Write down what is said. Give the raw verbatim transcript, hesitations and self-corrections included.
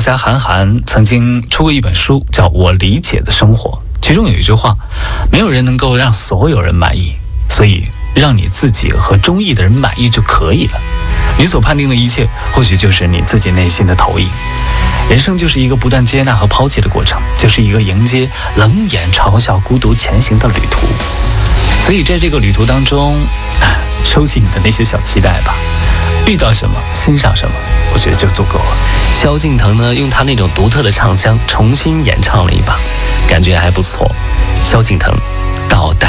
家韩寒曾经出过一本书，叫《我理解的生活》，其中有一句话：没有人能够让所有人满意，所以让你自己和中意的人满意就可以了。你所判定的一切，或许就是你自己内心的投影。人生就是一个不断接纳和抛弃的过程，就是一个迎接冷眼嘲笑孤独前行的旅途。所以在这个旅途当中，收起你的那些小期待吧，遇到什么欣赏什么，我觉得就足够了。 萧敬腾呢，用他那种独特的唱腔重新演唱了一把，感觉还不错。萧敬腾，倒带。